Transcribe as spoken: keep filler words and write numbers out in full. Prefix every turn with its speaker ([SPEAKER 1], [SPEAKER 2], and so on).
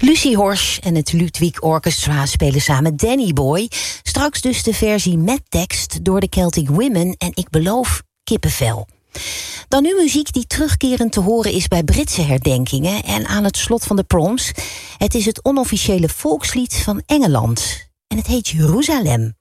[SPEAKER 1] Lucie Horsch en het Ludwig Orchestra spelen samen Danny Boy. Straks dus de versie met tekst door de Celtic Women en ik beloof kippenvel. Dan nu muziek die terugkerend te horen is bij Britse herdenkingen en aan het slot van de proms. Het is het onofficiële volkslied van Engeland en het heet Jeruzalem.